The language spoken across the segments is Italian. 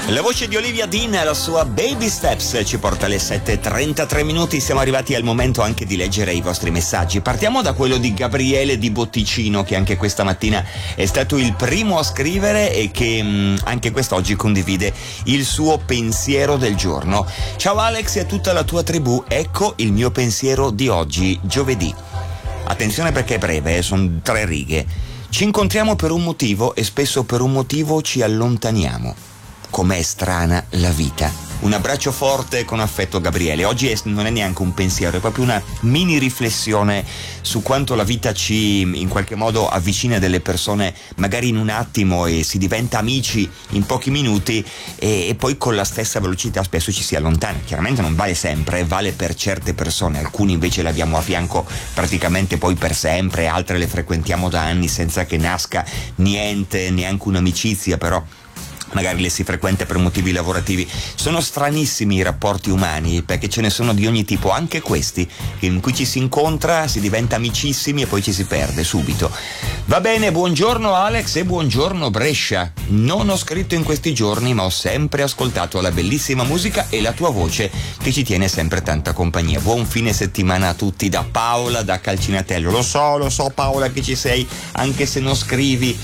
La voce di Olivia Dean, la sua Baby Steps, ci porta alle 7:33 minuti. Siamo arrivati al momento anche di leggere i vostri messaggi. Partiamo da quello di Gabriele di Botticino, che anche questa mattina è stato il primo a scrivere e che anche quest'oggi condivide il suo pensiero del giorno. Ciao Alex e a tutta la tua tribù, ecco il mio pensiero di oggi, giovedì. Attenzione perché è breve, sono 3 righe. Ci incontriamo per un motivo e spesso per un motivo ci allontaniamo. Com'è strana la vita. Un abbraccio forte con affetto, Gabriele. Oggi non è neanche un pensiero, è proprio una mini riflessione su quanto la vita ci in qualche modo avvicina delle persone magari in un attimo e si diventa amici in pochi minuti e poi con la stessa velocità spesso ci si allontana. Chiaramente non vale sempre, vale per certe persone, alcuni invece le abbiamo a fianco praticamente poi per sempre, altre le frequentiamo da anni senza che nasca niente, neanche un'amicizia, però magari le si frequenta per motivi lavorativi. Sono stranissimi i rapporti umani, perché ce ne sono di ogni tipo, anche questi in cui ci si incontra, si diventa amicissimi e poi ci si perde subito. Va bene, buongiorno Alex e buongiorno Brescia. Non ho scritto in questi giorni, ma ho sempre ascoltato la bellissima musica e la tua voce che ci tiene sempre tanta compagnia. Buon fine settimana a tutti da Paola da Calcinatello. Lo so Paola che ci sei, anche se non scrivi,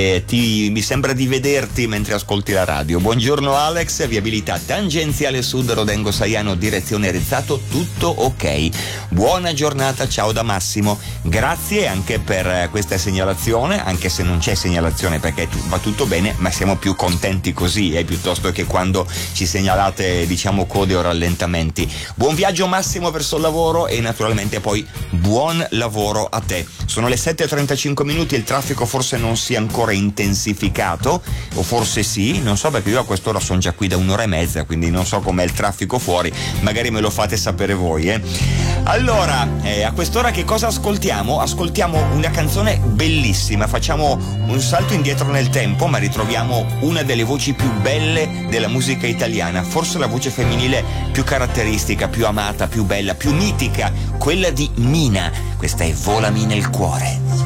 mi sembra di vederti mentre ascolti la radio. Buongiorno Alex, viabilità tangenziale sud Rodengo Saiano direzione Rizzato, tutto ok. Buona giornata, ciao da Massimo. Grazie anche per questa segnalazione, anche se non c'è segnalazione perché va tutto bene, ma siamo più contenti così, piuttosto che quando ci segnalate code o rallentamenti. Buon viaggio Massimo verso il lavoro e naturalmente poi buon lavoro a te. Sono le 7:35 minuti, il traffico forse non si è ancora intensificato, o forse sì, non so, perché io a quest'ora sono già qui da 1 ora e mezza, quindi non so com'è il traffico fuori, magari me lo fate sapere voi. Allora, a quest'ora che cosa ascoltiamo? Ascoltiamo una canzone bellissima, facciamo un salto indietro nel tempo, ma ritroviamo una delle voci più belle della musica italiana, forse la voce femminile più caratteristica, più amata, più bella, più mitica, quella di Mina. Questa è Volami nel cuore.